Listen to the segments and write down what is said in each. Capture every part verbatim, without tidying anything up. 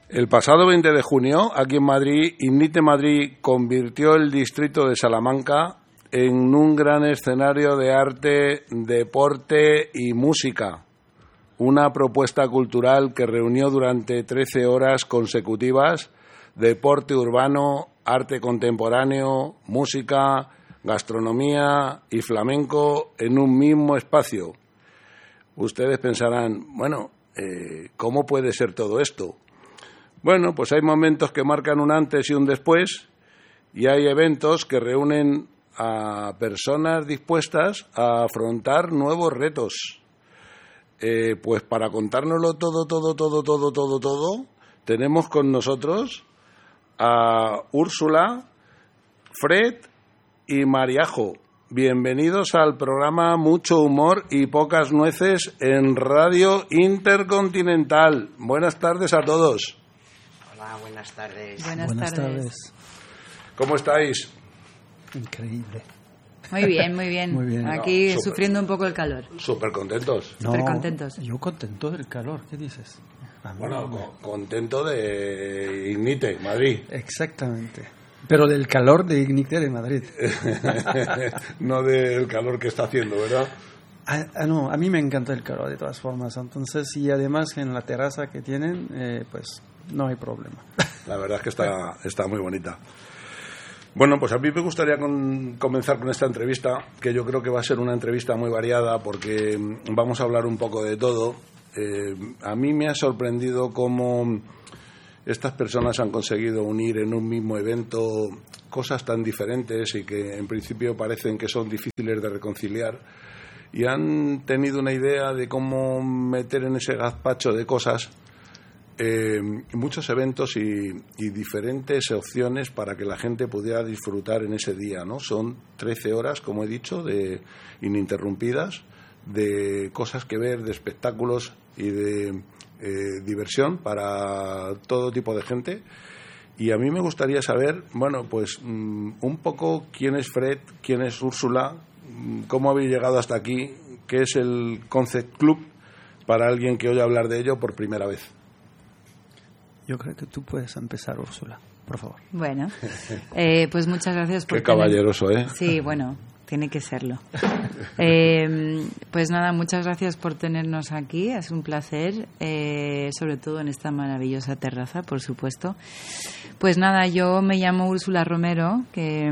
El pasado veinte de junio, aquí en Madrid, Ignite Madrid convirtió el distrito de Salamanca en un gran escenario de arte, deporte y música. Una propuesta cultural que reunió durante trece horas consecutivas deporte urbano, arte contemporáneo, música, gastronomía y flamenco en un mismo espacio. Ustedes pensarán, bueno, eh, ¿cómo puede ser todo esto? Bueno, pues hay momentos que marcan un antes y un después, y hay eventos que reúnen a personas dispuestas a afrontar nuevos retos. Eh, pues para contárnoslo todo, todo, todo, todo, todo, todo, tenemos con nosotros a Úrsula, Fred y Mariajo. Bienvenidos al programa Mucho Humor y Pocas Nueces en Radio Intercontinental. Buenas tardes a todos. Hola, buenas tardes. Buenas, Buenas tardes. tardes. ¿Cómo estáis? Increíble. Muy bien, muy bien. Muy bien. Aquí No, súper. sufriendo un poco el calor. Súper contentos. Súper contentos. Yo contento del calor, ¿qué dices? A mí Bueno, no me- co- contento de Ignite, Madrid. Exactamente. Pero del calor de Ignite de Madrid. No del calor que está haciendo, ¿verdad? Ah, ah, no, a mí me encanta el calor de todas formas. Entonces, y además en la terraza que tienen, eh, pues no hay problema. La verdad es que está, está muy bonita. Bueno, pues a mí me gustaría con- comenzar con esta entrevista, que yo creo que va a ser una entrevista muy variada porque mm, vamos a hablar un poco de todo. Eh, a mí me ha sorprendido cómo estas personas han conseguido unir en un mismo evento cosas tan diferentes y que en principio parecen que son difíciles de reconciliar, y han tenido una idea de cómo meter en ese gazpacho de cosas eh, muchos eventos y, y diferentes opciones para que la gente pudiera disfrutar en ese día, ¿no? Son trece horas, como he dicho, de ininterrumpidas, de cosas que ver, de espectáculos y de eh, diversión para todo tipo de gente. Y a mí me gustaría saber, bueno, pues mm, un poco quién es Fred, quién es Úrsula, mm, cómo habéis llegado hasta aquí, qué es el Concept Club para alguien que oye hablar de ello por primera vez. Yo creo que tú puedes empezar, Úrsula, por favor. Bueno, eh, pues muchas gracias por Qué tener- caballeroso, ¿eh? Sí, bueno, tiene que serlo. Eh, pues nada, muchas gracias por tenernos aquí. Es un placer, eh, sobre todo en esta maravillosa terraza, por supuesto. Pues nada, yo me llamo Úrsula Romero, que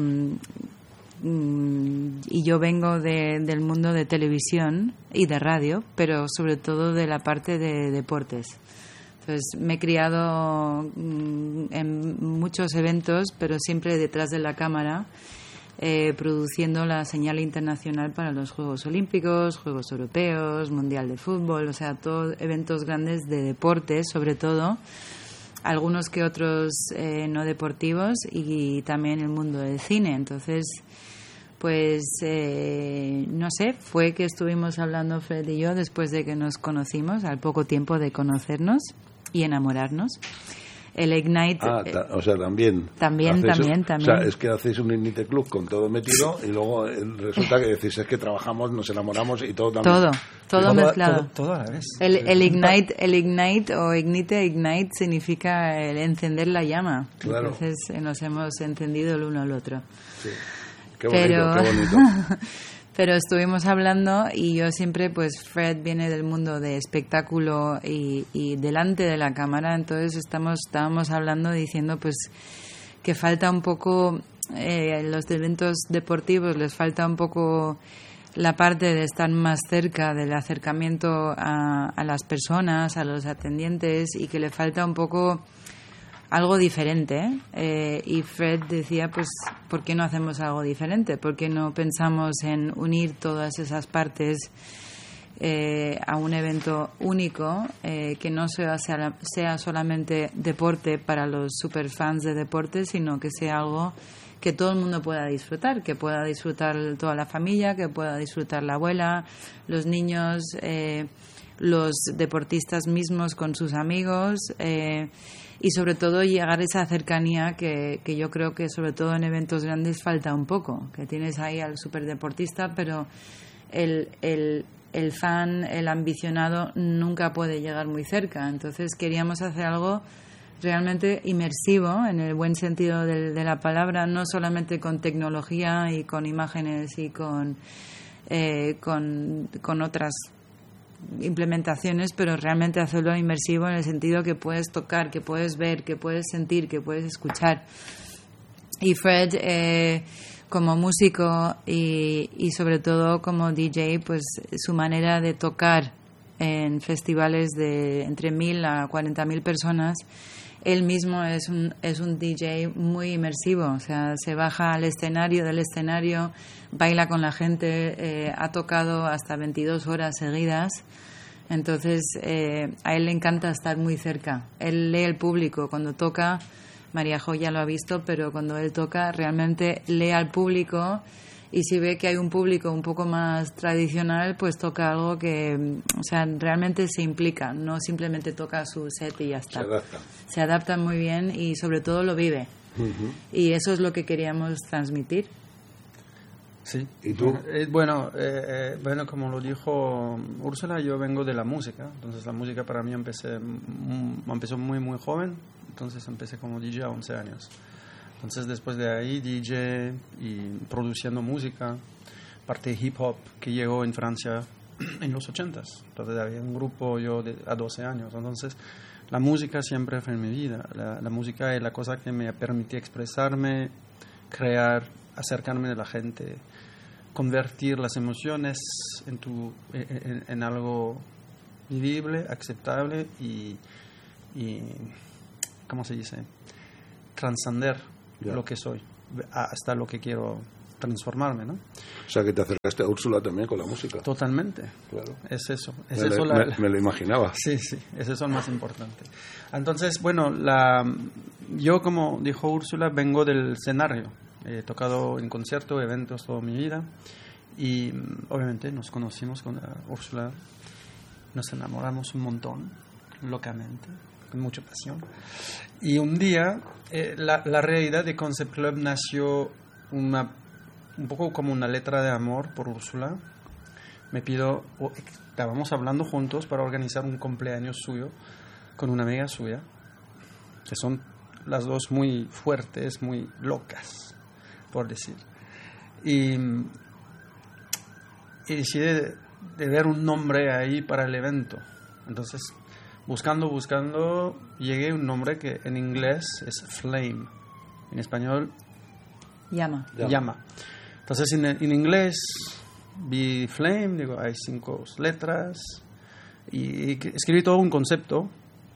mm, y yo vengo de- del mundo de televisión y de radio, pero sobre todo de la parte de deportes. Entonces, me he criado mm, en muchos eventos, pero siempre detrás de la cámara, eh, produciendo la señal internacional para los Juegos Olímpicos, Juegos Europeos, Mundial de Fútbol, o sea, todos eventos grandes de deportes, sobre todo, algunos que otros eh, no deportivos, y también el mundo del cine. Entonces, pues eh, no sé, fue que estuvimos hablando Fred y yo después de que nos conocimos, al poco tiempo de conocernos y enamorarnos. El Ignite... Ah, ta- o sea, también. También, Hacéis- también, también. O sea, es que hacéis un Ignite Club con todo metido y luego eh, resulta que decís, es que trabajamos, nos enamoramos y todo también. todo, todo mezclado. Todo, todo a la vez. El, el Ignite, el Ignite o Ignite, Ignite significa el encender la llama. Claro. Entonces eh, nos hemos encendido el uno al otro. Sí. Qué bonito, Pero, qué bonito. pero estuvimos hablando y yo siempre, pues Fred viene del mundo de espectáculo y, y delante de la cámara, entonces estamos estábamos hablando diciendo pues que falta un poco, eh, en los eventos deportivos les falta un poco la parte de estar más cerca del acercamiento a, a las personas, a los atendientes, y que le falta un poco algo diferente, eh, y Fred decía, pues, ¿por qué no hacemos algo diferente? ¿Por qué no pensamos en unir todas esas partes eh, a un evento único, eh, que no sea, sea, sea solamente deporte para los superfans de deporte, sino que sea algo que todo el mundo pueda disfrutar, que pueda disfrutar toda la familia, que pueda disfrutar la abuela, los niños, eh, los deportistas mismos con sus amigos, eh, y sobre todo llegar a esa cercanía que, que yo creo que sobre todo en eventos grandes falta un poco, que tienes ahí al superdeportista, pero el, el, el fan, el ambicionado nunca puede llegar muy cerca. Entonces queríamos hacer algo realmente inmersivo, en el buen sentido de, de la palabra, no solamente con tecnología y con imágenes y con, eh, con, con otras implementaciones, pero realmente hacerlo inmersivo en el sentido que puedes tocar, que puedes ver, que puedes sentir, que puedes escuchar. Y Fred, eh, como músico y, y sobre todo como D J, pues su manera de tocar en festivales de entre mil a cuarenta mil personas, él mismo es un, es un D J muy inmersivo, o sea, se baja al escenario, del escenario, baila con la gente, eh, ha tocado hasta veintidós horas seguidas, entonces eh, a él le encanta estar muy cerca, él lee el público, cuando toca, María Jo ya lo ha visto, pero cuando él toca realmente lee al público y si ve que hay un público un poco más tradicional, pues toca algo que, o sea, realmente se implica, no simplemente toca su set y ya está. Se adapta. Se adapta muy bien y sobre todo lo vive. Uh-huh. Y eso es lo que queríamos transmitir. Sí. ¿Y tú? Eh, bueno, eh, bueno, como lo dijo Úrsula, yo vengo de la música. Entonces la música para mí empecé, mm, empezó muy, muy joven. Entonces empecé como D J a once años. Entonces después de ahí D J y produciendo música, parte de hip hop que llegó en Francia en los ochentas. Entonces había un grupo yo de, a doce años. Entonces la música siempre fue en mi vida. La, la música es la cosa que me permitía expresarme, crear, acercarme de la gente, convertir las emociones en, tu, en, en algo vivible, aceptable y, y ¿cómo se dice? Trascender yeah. lo que soy hasta lo que quiero transformarme, ¿no? O sea, que te acercaste a Úrsula también con la música. Totalmente. Claro. Es eso. Es me, eso le, la, me, me lo imaginaba. Sí, sí. Es eso lo más importante. Entonces, bueno, la, yo, como dijo Úrsula, vengo del escenario. He tocado en conciertos, eventos toda mi vida y obviamente nos conocimos con Úrsula, nos enamoramos un montón, locamente, con mucha pasión. Y un día eh, la, la realidad de Concept Club nació una, un poco como una letra de amor por Úrsula. Me pido, oh, estábamos hablando juntos para organizar un cumpleaños suyo con una amiga suya, que son las dos muy fuertes, muy locas, por decir. Y, y decidí de, de ver un nombre ahí para el evento. Entonces, buscando, buscando, llegué a un nombre que en inglés es Flame. En español, Llama. Llama. Llama. Entonces, en, en inglés, vi Flame, digo, hay cinco letras. Y, y escribí todo un concepto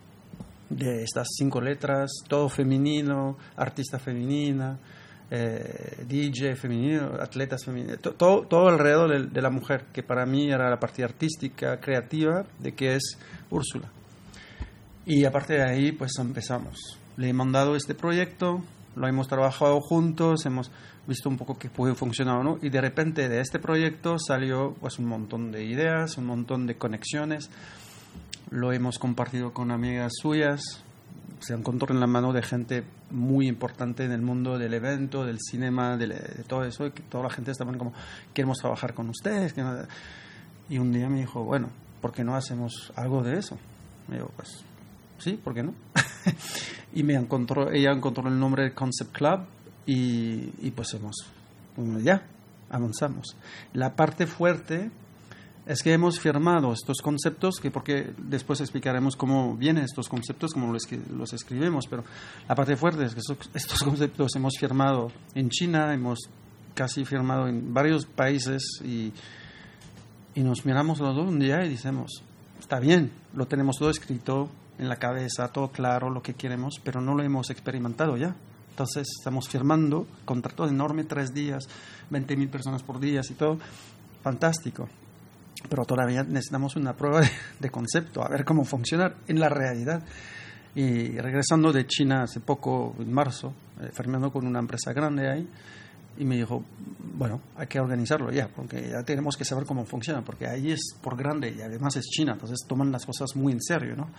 de estas cinco letras, todo femenino, artista femenina, Eh, D J femenino, atletas femeninos, to, todo, todo alrededor de, de la mujer, que para mí era la parte artística, creativa, de que es Úrsula. Y aparte de ahí, pues empezamos. Le he mandado este proyecto, lo hemos trabajado juntos, hemos visto un poco que puede funcionar o no, y de repente de este proyecto salió pues un montón de ideas, un montón de conexiones. Lo hemos compartido con amigas suyas. Se encontró en la mano de gente muy importante en el mundo del evento, del cinema, de, de todo eso, y que toda la gente estaba como, queremos trabajar con ustedes. Y un día me dijo, bueno, ¿por qué no hacemos algo de eso? Y digo, pues, sí, ¿por qué no? Y me encontró, ella encontró el nombre de Concept Club y, y pues hemos, bueno, ya, avanzamos. La parte fuerte es que hemos firmado estos conceptos, que porque después explicaremos cómo vienen estos conceptos, cómo los, los escribimos, pero la parte fuerte es que estos conceptos hemos firmado en China, hemos casi firmado en varios países y, y nos miramos los dos un día y decimos, está bien, lo tenemos todo escrito en la cabeza, todo claro, lo que queremos, pero no lo hemos experimentado ya. Entonces estamos firmando contrato enorme, tres días, veinte mil personas por día y todo, fantástico. Pero todavía necesitamos una prueba de, de concepto, a ver cómo funciona en la realidad. Y regresando de China hace poco, en marzo, eh, firmando con una empresa grande ahí, y me dijo, bueno, hay que organizarlo ya, porque ya tenemos que saber cómo funciona, porque ahí es por grande y además es China, entonces toman las cosas muy en serio, ¿no?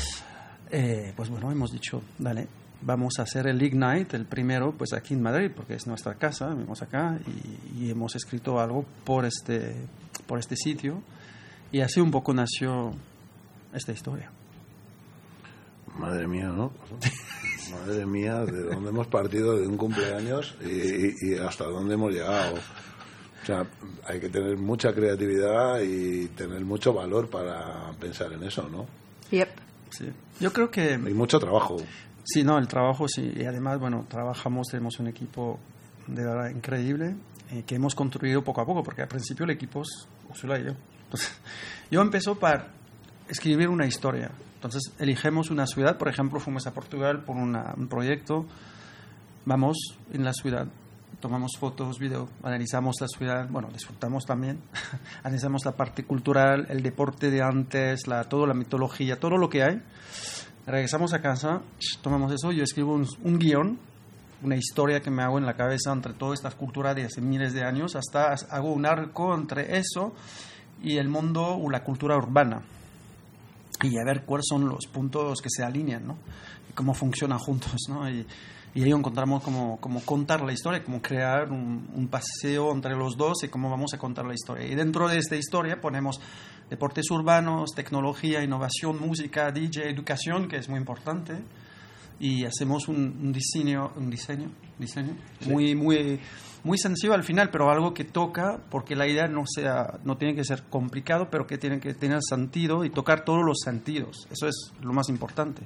Eh, pues bueno, hemos dicho, dale, vamos a hacer el Ignite, el primero, pues aquí en Madrid, porque es nuestra casa, vivimos acá, y, y hemos escrito algo por este, por este sitio, y así un poco nació esta historia. Madre mía, ¿no? Madre mía, de dónde hemos partido de un cumpleaños y, y hasta dónde hemos llegado. O sea, hay que tener mucha creatividad y tener mucho valor para pensar en eso, ¿no? Yep. Sí. Yo creo que... Hay mucho trabajo. Sí, no, el trabajo sí. Y además, bueno, trabajamos, tenemos un equipo de verdad increíble eh, que hemos construido poco a poco, porque al principio el equipo es Úrsula y yo. Entonces, yo empezó para escribir una historia. Entonces, elegimos una ciudad, por ejemplo, fuimos a Portugal por una, un proyecto. Vamos en la ciudad, tomamos fotos, video, analizamos la ciudad, bueno, disfrutamos también, analizamos la parte cultural, el deporte de antes, la, toda la mitología, todo lo que hay. Regresamos a casa, tomamos eso, yo escribo un, un guión, una historia que me hago en la cabeza entre toda esta cultura de hace miles de años, hasta hago un arco entre eso y el mundo o la cultura urbana. Y a ver cuáles son los puntos que se alinean, ¿no? Y cómo funcionan juntos, ¿no? Y, y ahí encontramos cómo, cómo contar la historia, cómo crear un, un paseo entre los dos y cómo vamos a contar la historia. Y dentro de esta historia ponemos deportes urbanos, tecnología, innovación, música, D J, educación, que es muy importante. Y hacemos un, un diseño, un diseño, diseño sí. muy, muy, muy sencillo al final, pero algo que toca, porque la idea no sea, no tiene que ser complicado, pero que tiene que tener sentido y tocar todos los sentidos. Eso es lo más importante.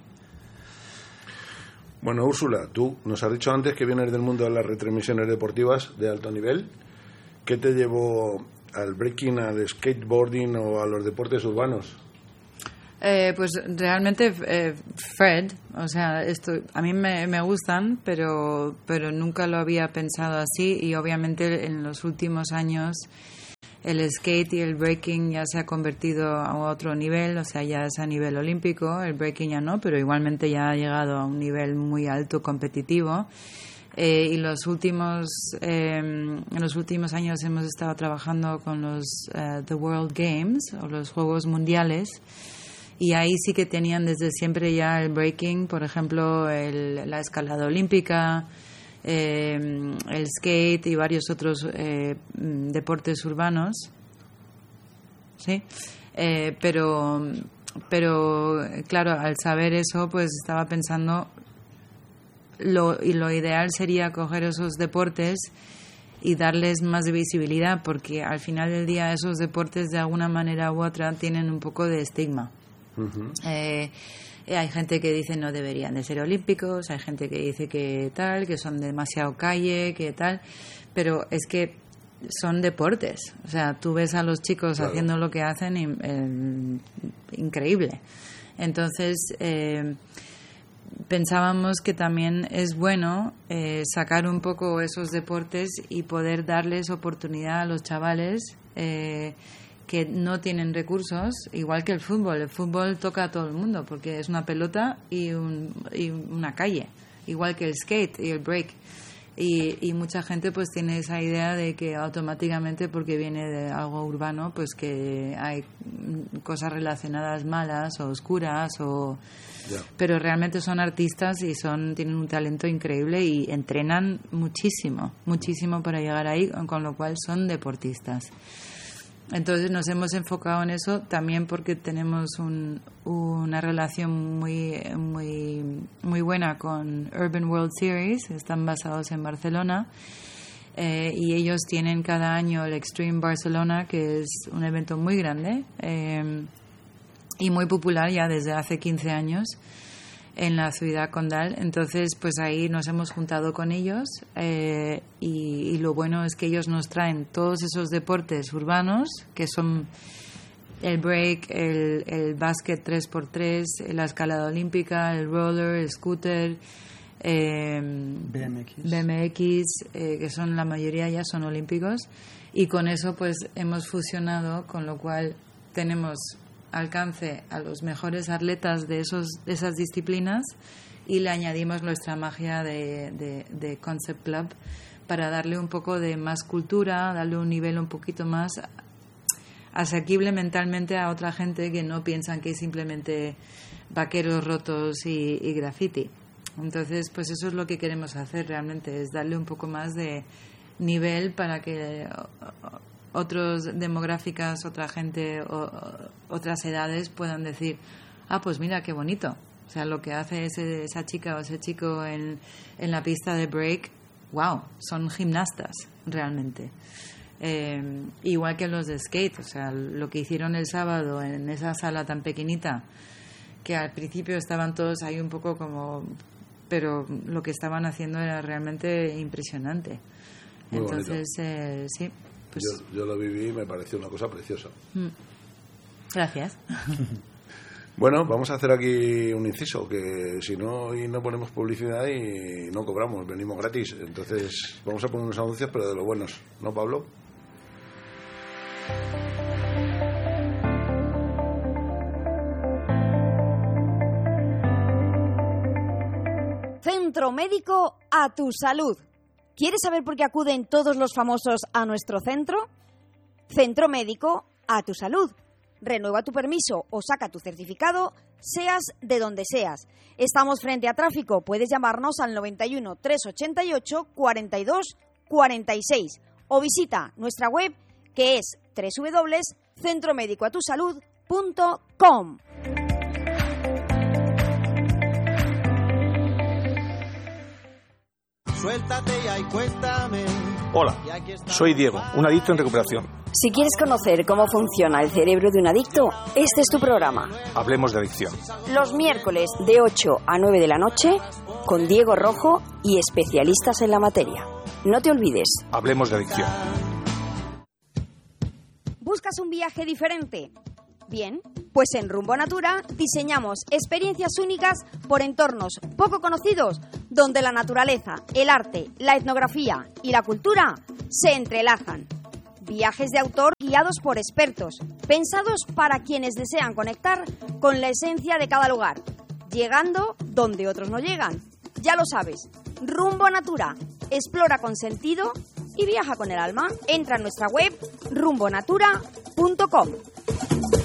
Bueno, Úrsula, tú nos has dicho antes que vienes del mundo de las retransmisiones deportivas de alto nivel. ¿Qué te llevó al breaking, al skateboarding o a los deportes urbanos? Eh, pues realmente eh, Fred, o sea, esto a mí me, me gustan, pero pero nunca lo había pensado así, y obviamente en los últimos años el skate y el breaking ya se ha convertido a otro nivel, o sea, ya es a nivel olímpico, el breaking ya no, pero igualmente ya ha llegado a un nivel muy alto competitivo. Eh, y los últimos eh, en los últimos años hemos estado trabajando con los uh, The World Games o los Juegos Mundiales. Y ahí sí que tenían desde siempre ya el breaking, por ejemplo, el, la escalada olímpica, eh, el skate y varios otros eh, deportes urbanos. Sí, eh, pero, pero claro, al saber eso, pues estaba pensando, lo, y lo ideal sería coger esos deportes y darles más visibilidad, porque al final del día esos deportes de alguna manera u otra tienen un poco de estigma. Uh-huh. Eh, hay gente que dice no deberían de ser olímpicos, hay gente que dice que tal, que son demasiado calle, que tal, pero es que son deportes, o sea, tú ves a los chicos claro. haciendo lo que hacen y, eh, increíble. Entonces eh, pensábamos que también es bueno eh, sacar un poco esos deportes y poder darles oportunidad a los chavales eh, que no tienen recursos, igual que el fútbol. El fútbol toca a todo el mundo porque es una pelota y, un, y una calle, igual que el skate y el break. Y, y mucha gente pues tiene esa idea de que automáticamente, porque viene de algo urbano, pues que hay cosas relacionadas malas o oscuras, o yeah. pero realmente son artistas y son tienen un talento increíble y entrenan muchísimo, muchísimo para llegar ahí, con lo cual son deportistas. Entonces nos hemos enfocado en eso también porque tenemos un, una relación muy, muy, muy buena con Urban World Series, están basados en Barcelona, eh, y ellos tienen cada año el Extreme Barcelona, que es un evento muy grande eh, y muy popular ya desde hace quince años en la ciudad condal. Entonces pues ahí nos hemos juntado con ellos eh, y, y lo bueno es que ellos nos traen todos esos deportes urbanos que son el break, el, el básquet tres por tres, la escalada olímpica, el roller, el scooter, eh, B M X, B M X eh, que son la mayoría ya son olímpicos, y con eso pues hemos fusionado, con lo cual tenemos alcance a los mejores atletas de esos de esas disciplinas y le añadimos nuestra magia de, de, de Concept Club para darle un poco de más cultura, darle un nivel un poquito más asequible mentalmente a otra gente que no piensan que es simplemente vaqueros rotos y, y graffiti. Entonces pues eso es lo que queremos hacer realmente, es darle un poco más de nivel para que otras demográficas, otra gente, o, otras edades puedan decir, ah, pues mira, qué bonito. O sea, lo que hace ese, esa chica o ese chico en, en la pista de break, wow, son gimnastas realmente. Eh, igual que los de skate, o sea, lo que hicieron el sábado en esa sala tan pequeñita, que al principio estaban todos ahí un poco como... pero lo que estaban haciendo era realmente impresionante. Muy Entonces, eh, sí. Pues, yo, yo lo viví y me pareció una cosa preciosa. Gracias. Bueno, vamos a hacer aquí un inciso, que si no, hoy no ponemos publicidad y no cobramos, venimos gratis. Entonces vamos a poner unos anuncios, pero de los buenos, ¿no, Pablo? Centro Médico a tu salud. ¿Quieres saber por qué acuden todos los famosos a nuestro centro? Centro Médico a tu salud. Renueva tu permiso o saca tu certificado, seas de donde seas. Estamos frente a tráfico. Puedes llamarnos al noventa y uno, trescientos ochenta y ocho, cuarenta y dos cuarenta y seis o visita nuestra web, que es doble u doble u doble u punto centro médico a tu salud punto com. Suéltate ya y cuéntame. Hola, soy Diego, un adicto en recuperación. Si quieres conocer cómo funciona el cerebro de un adicto, este es tu programa. Hablemos de adicción. Los miércoles de ocho a nueve de la noche, con Diego Rojo y especialistas en la materia. No te olvides. Hablemos de adicción. ¿Buscas un viaje diferente? Bien, pues en Rumbo Natura diseñamos experiencias únicas por entornos poco conocidos, donde la naturaleza, el arte, la etnografía y la cultura se entrelazan. Viajes de autor guiados por expertos, pensados para quienes desean conectar con la esencia de cada lugar, llegando donde otros no llegan. Ya lo sabes, Rumbo Natura, explora con sentido y viaja con el alma. Entra en nuestra web rumbo natura punto com.